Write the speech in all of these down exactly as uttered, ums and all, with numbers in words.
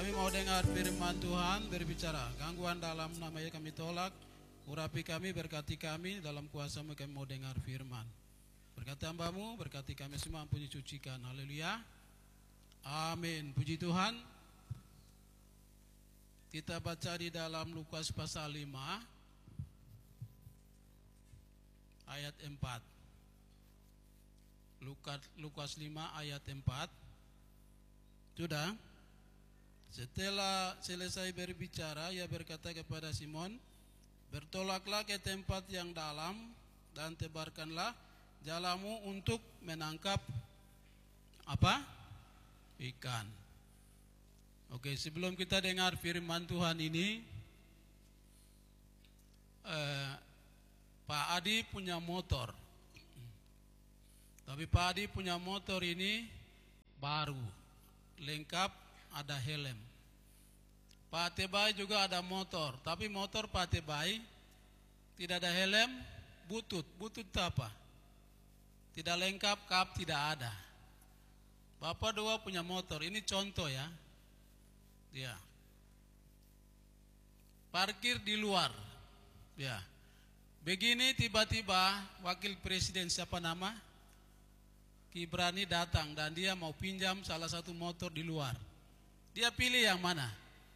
Kami mau dengar firman Tuhan berbicara. Gangguan dalam namanya kami tolak. Urapi kami, berkati kami, dalam kuasa-Mu kami mau dengar firman. Berkati hamba-Mu, berkati kami semua, ampuni cucikan. Haleluya. Amin. Puji Tuhan. Kita baca di dalam Lukas pasal lima ayat empat. Lukas, Lukas lima ayat empat. Sudah. Setelah selesai berbicara, ia berkata kepada Simon, bertolaklah ke tempat yang dalam dan tebarkanlah jalamu untuk menangkap apa? Ikan. Oke, sebelum kita dengar firman Tuhan ini, eh, Pak Adi punya motor. Tapi Pak Adi punya motor ini baru, lengkap, ada helm. Pak Tebai juga ada motor, tapi motor Pak Tebai tidak ada helm, butut. Butut itu apa? Tidak lengkap, kap tidak ada. Bapak dua punya motor, ini contoh ya. Ya. Parkir di luar. Ya. Begini tiba-tiba wakil presiden siapa nama? Kibrani datang dan dia mau pinjam salah satu motor di luar. Dia pilih yang mana?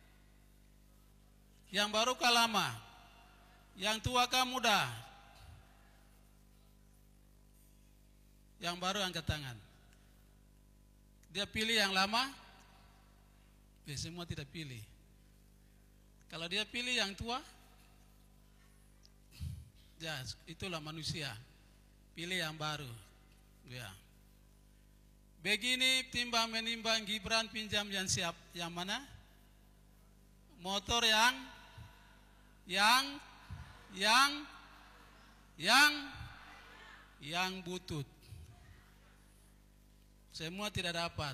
Yang baru kah lama? Yang tua kah muda? Yang baru angkat tangan. Dia pilih yang lama? Ya, semua tidak pilih. Kalau dia pilih yang tua, ya itulah manusia. Pilih yang baru. Ya. Begini timbang menimbang Gibran pinjam yang siap, yang mana? Motor yang, yang, yang, yang, yang butut. Semua tidak dapat.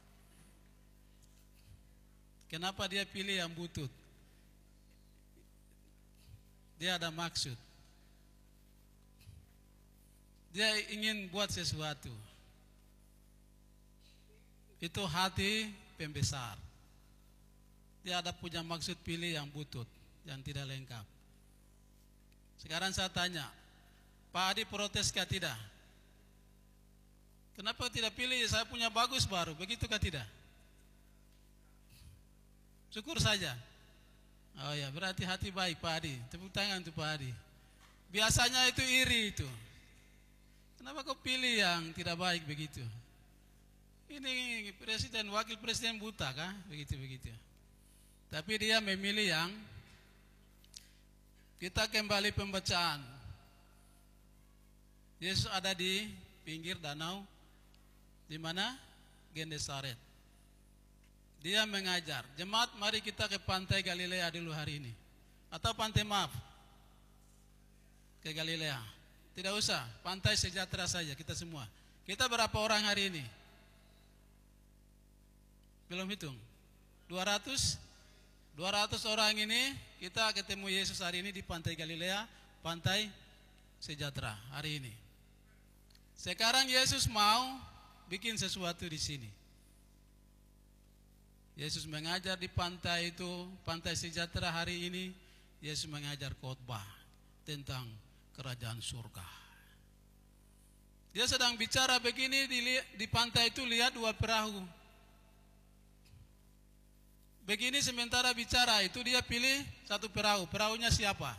Kenapa dia pilih yang butut? Dia ada maksud. Dia ingin buat sesuatu. Itu hati pembesar. Dia ada punya maksud pilih yang butut, yang tidak lengkap. Sekarang saya tanya, Pak Adi protes kah tidak? Kenapa tidak pilih? Saya punya bagus baru, begitu kah tidak? Syukur saja. Oh ya, berarti hati baik Pak Adi. Tepuk tangan untuk Pak Adi. Biasanya itu iri itu. Kenapa kau pilih yang tidak baik begitu? Ini presiden, wakil presiden buta kah? Begitu-begitu. Tapi dia memilih yang, kita kembali pembacaan. Yesus ada di pinggir danau, di mana? Genesaret. Dia mengajar, jemaat mari kita ke pantai Galilea dulu hari ini. Atau pantai maaf, ke Galilea. Tidak usah, pantai sejahtera saja kita semua. Kita berapa orang hari ini? Belum hitung. dua ratus dua ratus orang ini kita ketemu Yesus hari ini di pantai Galilea, pantai sejahtera hari ini. Sekarang Yesus mau bikin sesuatu di sini. Yesus mengajar di pantai itu, pantai sejahtera hari ini. Yesus mengajar khotbah tentang kerajaan surga. Dia sedang bicara begini di, di pantai itu, lihat dua perahu. Begini sementara bicara itu dia pilih satu perahu. Perahunya siapa?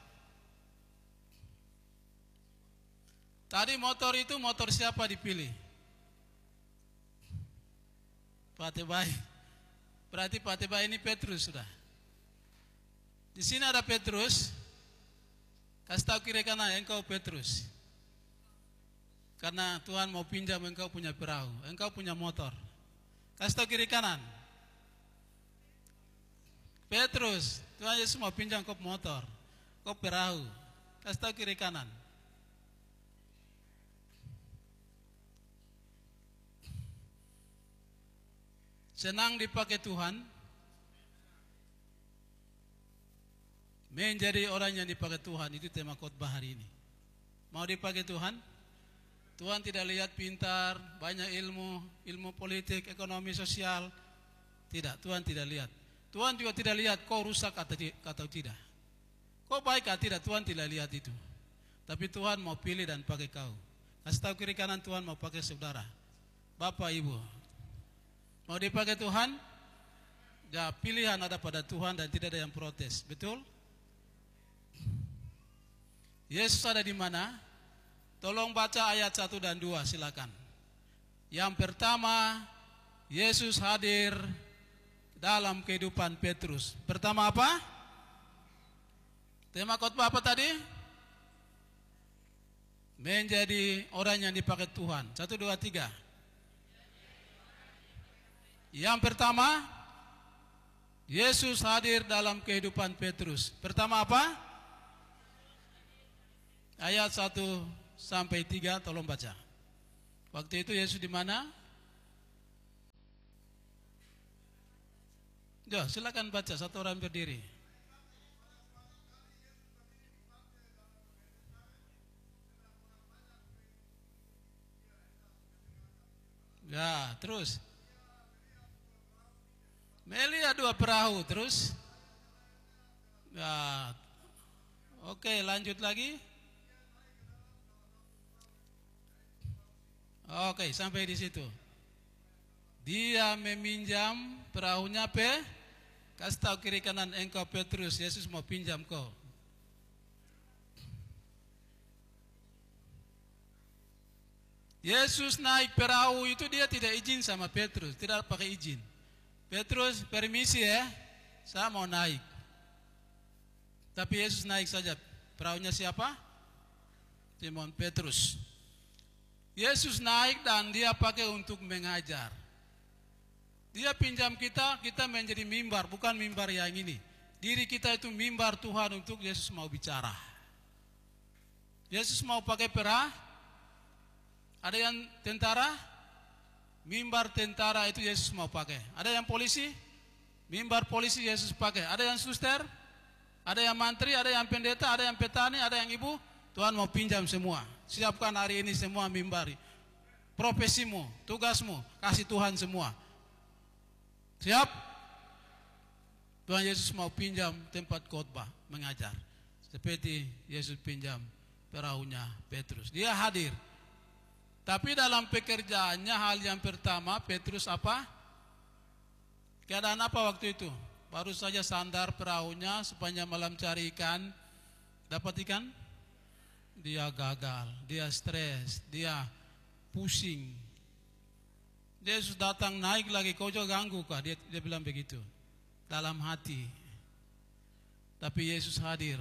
Tadi motor itu motor siapa dipilih? Pak Tebai. Berarti Pak Tebai ini Petrus sudah. Di sini ada Petrus. Kasih tahu kiri kanan, engkau Petrus. Karena Tuhan mau pinjam engkau punya perahu, engkau punya motor. Kasih tahu kiri kanan. Petrus, Tuhan Yesus mau pinjam kau motor, kau perahu. Kasih tahu kiri kanan. Senang dipakai Tuhan. Menjadi orang yang dipakai Tuhan, itu tema khotbah hari ini. Mau dipakai Tuhan? Tuhan tidak lihat pintar, banyak ilmu, ilmu politik, ekonomi, sosial. Tidak, Tuhan tidak lihat. Tuhan juga tidak lihat kau rusak atau tidak. Kau baik atau tidak, Tuhan tidak lihat itu. Tapi Tuhan mau pilih dan pakai kau. Kasih tahu kiri kanan, Tuhan mau pakai saudara. Bapak, Ibu. Mau dipakai Tuhan? Ya, pilihan ada pada Tuhan dan tidak ada yang protes. Betul? Yesus ada di mana? Tolong baca ayat satu dan dua, silakan. Yang pertama, Yesus hadir dalam kehidupan Petrus. Pertama apa? Tema khotbah apa tadi? Menjadi orang yang dipakai Tuhan. Satu, dua, tiga. Yang pertama, Yesus hadir dalam kehidupan Petrus. Pertama apa? Ayat satu sampai tiga, tolong baca. Waktu itu Yesus di mana? Ya, silakan baca, satu orang berdiri. Ya, terus. Melihat dua perahu, terus. Ya, oke, lanjut lagi. Oke, sampai di situ. Dia meminjam perahunya pe. Kasih tahu kiri kanan engkau Petrus, Yesus mau pinjam kau. Yesus naik perahu itu dia tidak izin sama Petrus, tidak pakai izin. Petrus, permisi ya, saya mau naik. Tapi Yesus naik saja. Perahunya siapa? Simon Petrus. Yesus naik dan dia pakai untuk mengajar. Dia pinjam kita, kita menjadi mimbar, bukan mimbar yang ini. Diri kita itu mimbar Tuhan untuk Yesus mau bicara. Yesus mau pakai perahu. Ada yang tentara, mimbar tentara itu Yesus mau pakai. Ada yang polisi, mimbar polisi Yesus pakai. Ada yang suster, ada yang mantri, ada yang pendeta, ada yang petani, ada yang ibu. Tuhan mau pinjam semua. Siapkan hari ini semua mimbar. Profesimu, tugasmu, kasih Tuhan semua. Siap? Tuhan Yesus mau pinjam tempat khotbah, mengajar. Seperti Yesus pinjam perahunya Petrus. Dia hadir. Tapi dalam pekerjaannya hal yang pertama Petrus apa? Keadaan apa waktu itu? Baru saja sandar perahunya sepanjang malam cari ikan. Dapat ikan? Dia gagal, dia stres, dia pusing. Yesus datang naik lagi, kau juga ganggu kah? Dia, dia bilang begitu. Dalam hati. Tapi Yesus hadir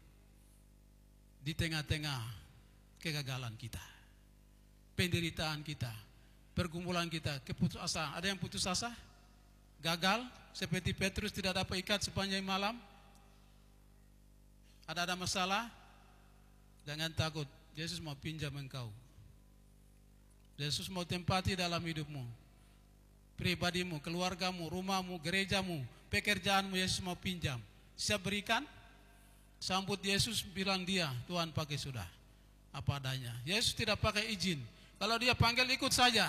di tengah-tengah kegagalan kita. Penderitaan kita, pergumulan kita, keputus asa. Ada yang putus asa? Gagal? Seperti Petrus tidak dapat ikat sepanjang malam? Ada ada masalah? Jangan takut, Yesus mau pinjam engkau. Yesus mau tempati dalam hidupmu, pribadimu, keluargamu, rumahmu, gerejamu, pekerjaanmu. Yesus mau pinjam. Siap berikan? Sambut Yesus, bilang dia, Tuhan pakai sudah apa adanya. Yesus tidak pakai izin. Kalau dia panggil ikut saja.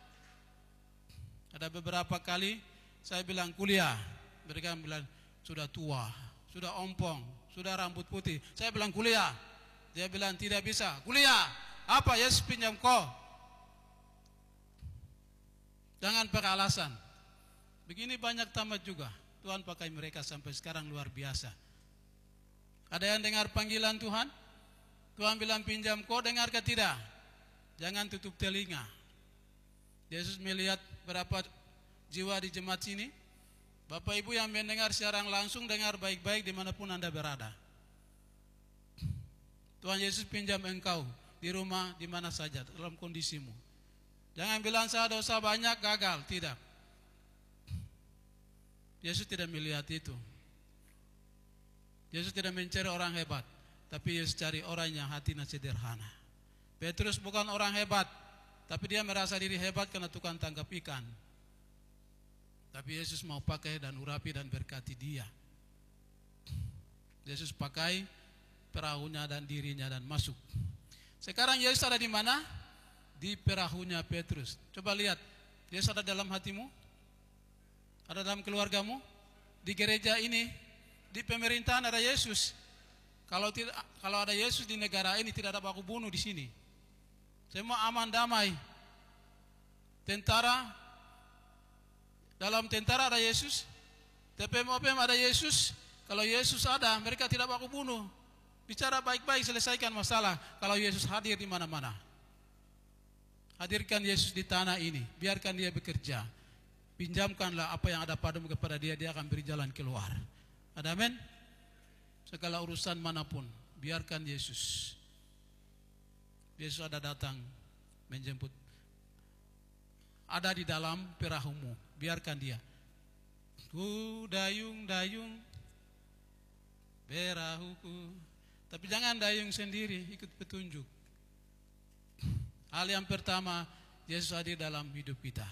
Ada beberapa kali saya bilang kuliah, mereka bilang sudah tua, sudah ompong, sudah rambut putih. Saya bilang kuliah, dia bilang tidak bisa. Kuliah apa? Yesus pinjam kau. Jangan pakai alasan. Begini banyak tamat juga. Tuhan pakai mereka sampai sekarang luar biasa. Ada yang dengar panggilan Tuhan? Tuhan bilang pinjam kau, dengar ke tidak? Jangan tutup telinga. Yesus melihat berapa jiwa di jemaat sini. Bapak Ibu yang mendengar secara langsung, dengar baik-baik dimanapun Anda berada. Tuhan Yesus pinjam engkau di rumah, di mana saja, dalam kondisimu. Jangan bilang saya dosa banyak, gagal. Tidak. Yesus tidak melihat itu. Yesus tidak mencari orang hebat, tapi Yesus cari orang yang hatinya sederhana. Petrus bukan orang hebat, tapi dia merasa diri hebat karena tukang tangkap ikan. Tapi Yesus mau pakai dan urapi dan berkati dia. Yesus pakai perahunya dan dirinya dan masuk. Sekarang Yesus ada di mana? Di perahunya Petrus. Coba lihat, Yesus ada dalam hatimu? Ada dalam keluargamu? di gereja ini, di pemerintahan ada Yesus. Kalau tidak, kalau ada Yesus di negara ini tidak ada baku bunuh di sini. Semua aman damai. Tentara, dalam tentara ada Yesus, T P M O P M ada Yesus. Kalau Yesus ada, mereka tidak baku bunuh. Bicara baik-baik, selesaikan masalah. Kalau Yesus hadir di mana-mana. Hadirkan Yesus di tanah ini, biarkan dia bekerja. Pinjamkanlah apa yang ada padamu kepada dia, dia akan beri jalan keluar. Ada amin? Segala urusan manapun, biarkan Yesus. Yesus ada datang menjemput. Ada di dalam perahumu, biarkan dia. Ku dayung-dayung perahuku. Tapi jangan dayung sendiri, ikut petunjuk. Hal yang pertama, Yesus hadir dalam hidup kita.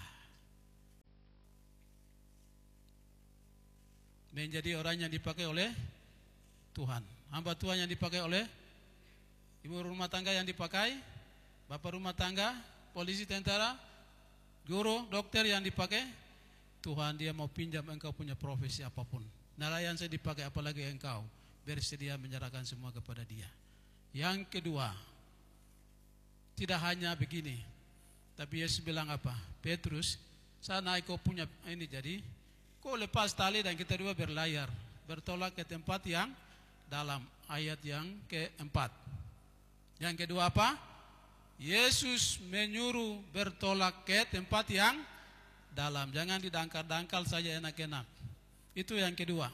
Menjadi orang yang dipakai oleh Tuhan. Hamba Tuhan yang dipakai oleh ibu rumah tangga yang dipakai, bapak rumah tangga, polisi, tentara, guru, dokter yang dipakai. Tuhan dia mau pinjam engkau punya profesi apapun. Nelayan saya dipakai, apalagi engkau. Bersedia menyerahkan semua kepada dia. Yang kedua, tidak hanya begini, tapi Yesus bilang apa? Petrus, saya naik kau punya ini, jadi kau lepas tali dan kita dua berlayar, bertolak ke tempat yang dalam. Ayat yang keempat. Yang kedua apa? Yesus menyuruh bertolak ke tempat yang dalam. Jangan didangkal-dangkal saja enak-enak. Itu yang kedua.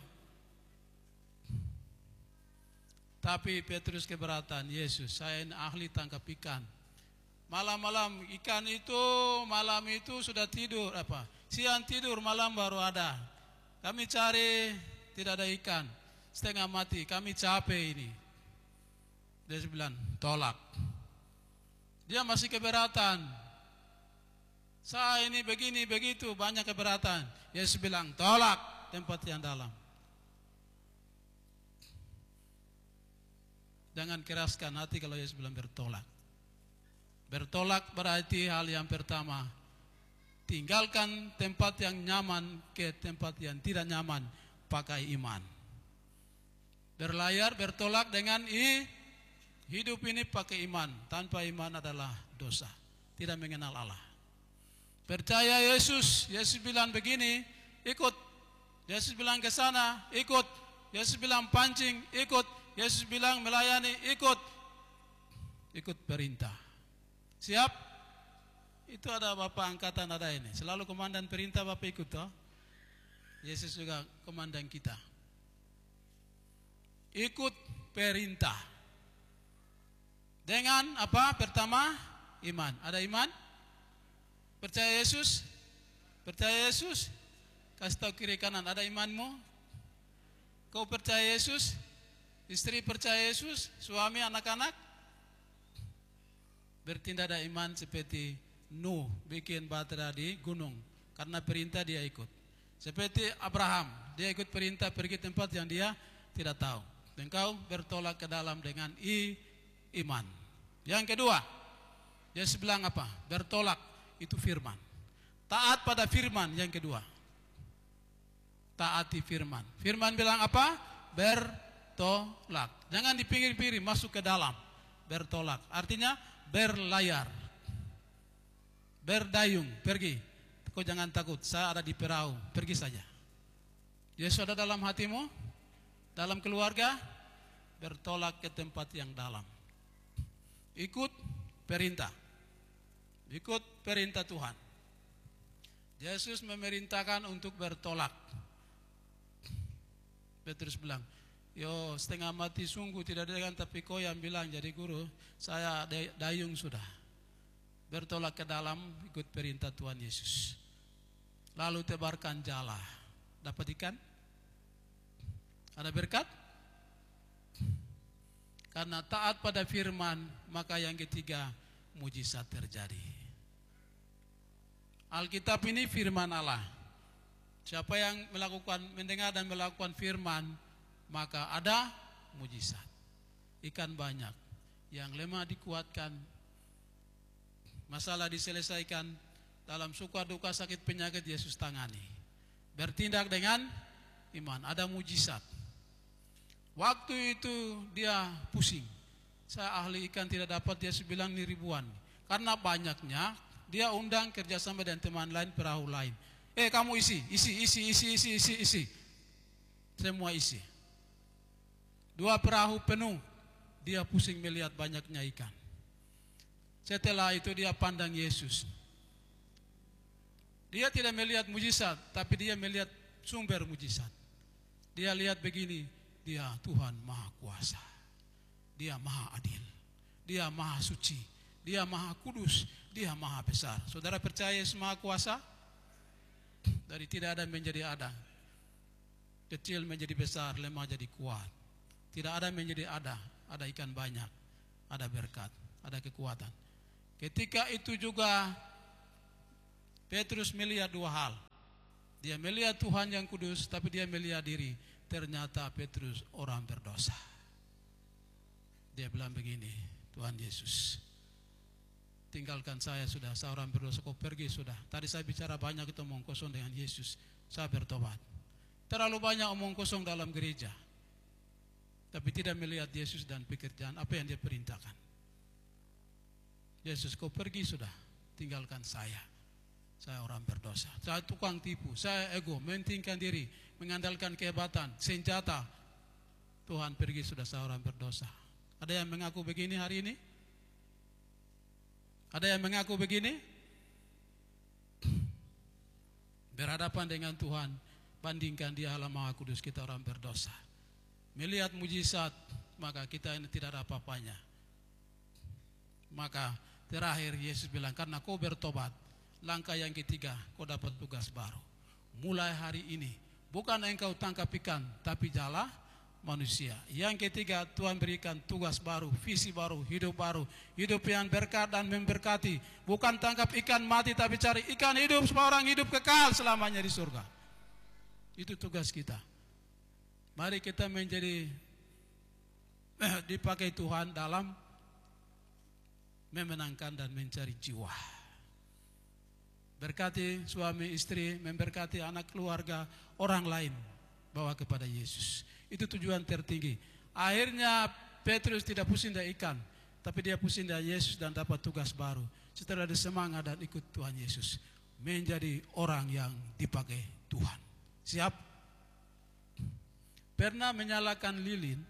Tapi Petrus keberatan. Yesus, saya ini ahli tangkap ikan. Malam-malam ikan itu, malam itu sudah tidur, apa? Siang tidur, malam baru ada. Kami cari, tidak ada ikan. Setengah mati, kami capek ini. Dia bilang, tolak. Dia masih keberatan. Saya ini begini, begitu, banyak keberatan. Yesus bilang, tolak tempat yang dalam. Jangan keraskan hati kalau Yesus bilang bertolak. Bertolak berarti hal yang pertama, tinggalkan tempat yang nyaman ke tempat yang tidak nyaman, pakai iman. Berlayar, bertolak dengan i, hidup ini pakai iman. Tanpa iman adalah dosa, tidak mengenal Allah. Percaya Yesus, Yesus bilang begini, ikut. Yesus bilang ke sana, ikut. Yesus bilang pancing, ikut. Yesus bilang melayani, ikut. Ikut perintah. Siap? Itu ada bapak angkatan ada ini. Selalu komandan perintah bapak ikut toh. Yesus juga komandan kita. Ikut perintah. Dengan apa? Pertama, iman. Ada iman? Percaya Yesus? Percaya Yesus? Kasih tahu kiri kanan, ada imanmu? Kau percaya Yesus? Istri percaya Yesus, suami, anak-anak bertindak ada iman seperti Nuh bikin bahtera di gunung karena perintah dia ikut. Seperti Abraham, dia ikut perintah pergi tempat yang dia tidak tahu. Engkau bertolak ke dalam dengan i, iman. Yang kedua, Yesus bilang apa? Bertolak itu firman. Taat pada firman yang kedua. Taati firman. Firman bilang apa? Bertolak. Tolak. Jangan di pinggir-pinggir, masuk ke dalam. Bertolak. Artinya berlayar. Berdayung, pergi. Kau jangan takut, saya ada di perahu, pergi saja. Yesus ada dalam hatimu, dalam keluarga, bertolak ke tempat yang dalam. Ikut perintah. Ikut perintah Tuhan. Yesus memerintahkan untuk bertolak. Petrus bilang, yo setengah mati sungguh tidak dengan, tapi kau yang bilang jadi guru, saya dayung sudah. Bertolak ke dalam, ikut perintah Tuhan Yesus. Lalu tebarkan jala. Dapat ikan? Ada berkat? Karena taat pada firman, maka yang ketiga, mujizat terjadi. Alkitab ini firman Allah. Siapa yang melakukan, mendengar dan melakukan firman, maka ada mujizat. Ikan banyak, yang lemah dikuatkan, masalah diselesaikan, dalam suka duka sakit penyakit Yesus tangani. Bertindak dengan iman, ada mujizat. Waktu itu dia pusing. Saya ahli ikan tidak dapat, dia bilang ini ribuan. Karena banyaknya, dia undang kerjasama dengan teman lain, perahu lain. Eh kamu isi, isi, isi, isi, isi, isi, isi. Semua isi. Dua perahu penuh, dia pusing melihat banyaknya ikan. Setelah itu dia pandang Yesus. Dia tidak melihat mujizat, tapi dia melihat sumber mujizat. Dia lihat begini, dia Tuhan Maha Kuasa. Dia Maha Adil. Dia Maha Suci. Dia Maha Kudus. Dia Maha Besar. Saudara percaya Yesus Maha Kuasa? Dari tidak ada menjadi ada. Kecil menjadi besar, lemah jadi kuat. Tidak ada menjadi ada. Ada ikan banyak. Ada berkat. Ada kekuatan. Ketika itu juga Petrus melihat dua hal. Dia melihat Tuhan yang kudus, tapi dia melihat diri. Ternyata Petrus orang berdosa. Dia bilang begini, Tuhan Yesus, tinggalkan saya sudah, saya orang berdosa, kau pergi sudah. Tadi saya bicara banyak itu omong kosong dengan Yesus, saya bertobat. Terlalu banyak omong kosong dalam gereja, tapi tidak melihat Yesus dan pekerjaan apa yang dia perintahkan. Yesus, kau pergi sudah, tinggalkan saya. Saya orang berdosa, saya tukang tipu, saya ego, mementingkan diri, mengandalkan kehebatan, senjata. Tuhan pergi sudah, saya orang berdosa. Ada yang mengaku begini hari ini? Ada yang mengaku begini? Berhadapan dengan Tuhan, bandingkan dia Allah Maha Kudus, kita orang berdosa. Melihat mujizat, maka kita ini tidak ada apa-apanya. Maka terakhir Yesus bilang, karena kau bertobat, langkah yang ketiga, kau dapat tugas baru. Mulai hari ini, bukan engkau tangkap ikan, tapi jala manusia. Yang ketiga, Tuhan berikan tugas baru, visi baru, hidup baru. Hidup yang berkat dan memberkati. Bukan tangkap ikan mati, tapi cari ikan hidup, supaya orang hidup kekal selamanya di surga. Itu tugas kita. Mari kita menjadi eh, dipakai Tuhan dalam memenangkan dan mencari jiwa. Berkati suami istri, memberkati anak keluarga, orang lain, bawa kepada Yesus. Itu tujuan tertinggi. Akhirnya Petrus tidak pusing dari ikan, tapi dia pusing dari Yesus dan dapat tugas baru. Setelah ada semangat dan ikut Tuhan Yesus, menjadi orang yang dipakai Tuhan. Siap? Pernah menyalakan lilin,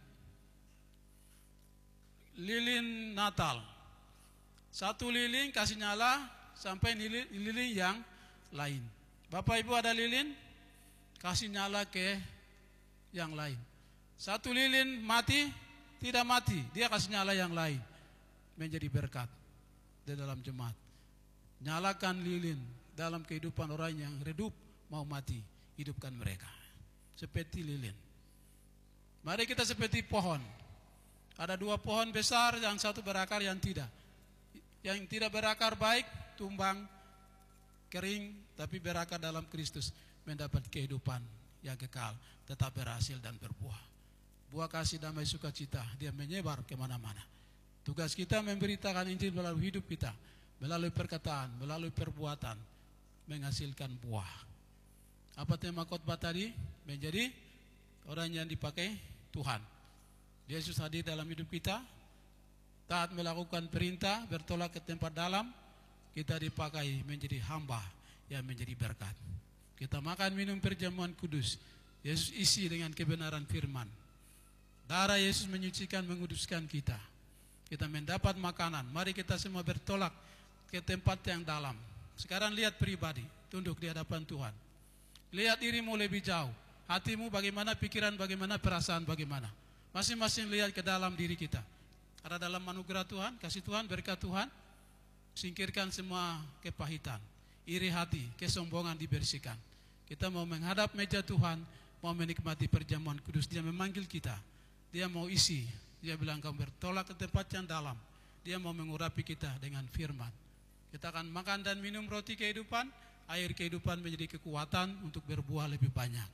lilin Natal. Satu lilin kasih nyala sampai lilin, lilin yang lain. Bapak Ibu ada lilin, kasih nyala ke yang lain. Satu lilin mati, tidak mati, dia kasih nyala yang lain. Menjadi berkat di dalam jemaat. Nyalakan lilin dalam kehidupan orang yang redup, mau mati, hidupkan mereka. Seperti lilin. Mari kita seperti pohon. Ada dua pohon besar, yang satu berakar, yang tidak. Yang tidak berakar baik, tumbang, kering, tapi berakar dalam Kristus, mendapat kehidupan yang kekal, tetap berhasil dan berbuah. Buah kasih, damai, sukacita, dia menyebar kemana-mana. Tugas kita memberitakan Injil melalui hidup kita, melalui perkataan, melalui perbuatan, menghasilkan buah. Apa tema khotbah tadi? Menjadi orang yang dipakai Tuhan. Yesus hadir dalam hidup kita, taat melakukan perintah, bertolak ke tempat dalam, kita dipakai menjadi hamba yang menjadi berkat. Kita makan minum perjamuan kudus, Yesus isi dengan kebenaran firman. Darah Yesus menyucikan, menguduskan kita. Kita mendapat makanan. Mari kita semua bertolak ke tempat yang dalam. Sekarang lihat pribadi, tunduk di hadapan Tuhan. Lihat dirimu lebih jauh. Hatimu bagaimana, pikiran bagaimana, perasaan bagaimana. Masing-masing lihat ke dalam diri kita. Ada dalam anugerah Tuhan, kasih Tuhan, berkat Tuhan. Singkirkan semua kepahitan, iri hati, kesombongan dibersihkan. Kita mau menghadap meja Tuhan, mau menikmati perjamuan kudus. Dia memanggil kita, dia mau isi. Dia bilang kamu bertolak ke tempat yang dalam. Dia mau mengurapi kita dengan firman. Kita akan makan dan minum roti kehidupan, air kehidupan menjadi kekuatan untuk berbuah lebih banyak.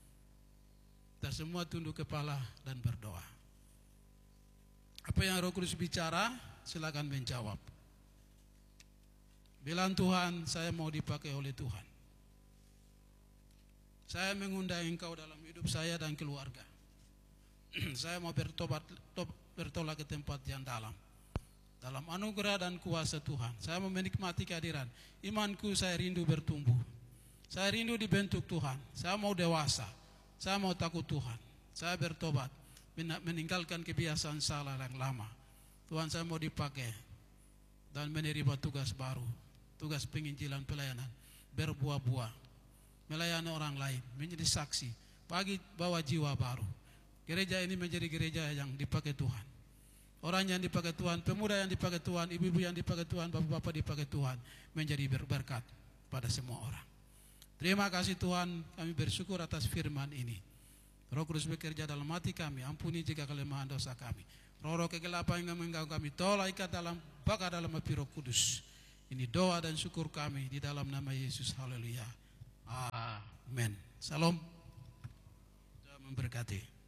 Kita semua tunduk kepala dan berdoa. Apa yang Roh Kudus bicara, silakan menjawab. Bilang Tuhan, saya mau dipakai oleh Tuhan. Saya mengundang engkau dalam hidup saya dan keluarga. Saya mau bertobat, bertolak ke tempat yang dalam. Dalam anugerah dan kuasa Tuhan, saya mau menikmati kehadiran. Imanku saya rindu bertumbuh. Saya rindu dibentuk Tuhan. Saya mau dewasa. Saya mau takut Tuhan. Saya bertobat, meninggalkan kebiasaan salah yang lama. Tuhan, saya mau dipakai dan menerima tugas baru. Tugas penginjilan pelayanan. Berbuah-buah. Melayani orang lain. Menjadi saksi. Bagi bawa jiwa baru. Gereja ini menjadi gereja yang dipakai Tuhan. Orang yang dipakai Tuhan, pemuda yang dipakai Tuhan, ibu-ibu yang dipakai Tuhan, bapak-bapak dipakai Tuhan, menjadi berberkat pada semua orang. Terima kasih Tuhan, kami bersyukur atas firman ini. Roh Kudus bekerja dalam hati kami, ampuni jika kelemahan dosa kami. Roh-roh kegelapan yang mengganggu kami, tolak ikat dalam bakar dalam api Roh Kudus. Ini doa dan syukur kami di dalam nama Yesus. Haleluya. Amin. Salam. Tuhan memberkati.